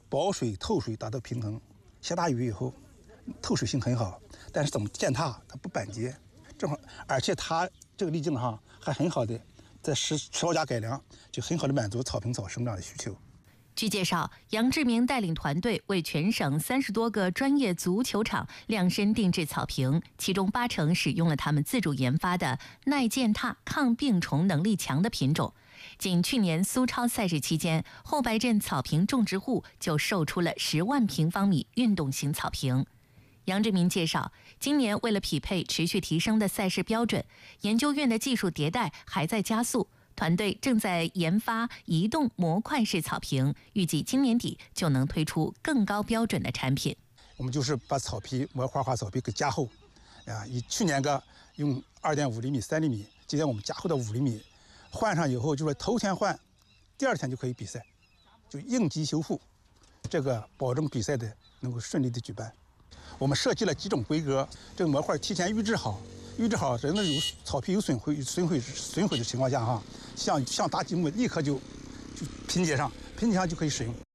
保水透水达到平衡。下大雨以后，透水性很好，但是怎么践踏它不板结，正好，而且它这个粒径还很好的在10加改良，就很好的满足草坪草生长的需求。 据介绍，杨志明带领团队为全省30多个专业足球场量身定制草坪，其中80%使用了他们自主研发的耐践踏、抗病虫能力强的品种。仅去年苏超赛事期间，后白镇草坪种植户就售出了10万平方米运动型草坪。杨志明介绍，今年为了匹配持续提升的赛事标准，研究院的技术迭代还在加速。团队正在研发移动模块式草坪，预计今年底就能推出更高标准的产品。 我们就是把草皮模块化草皮给加厚，以去年用2.5厘米、3厘米，今天我们加厚到5厘米，换上以后就是头天换，第2天就可以比赛，就应急修复，这个保证比赛的能够顺利的举办。我们设计了几种规格，这个模块提前预制好，真的有草皮有损毁的情况下像打积木立刻就拼接上就可以使用。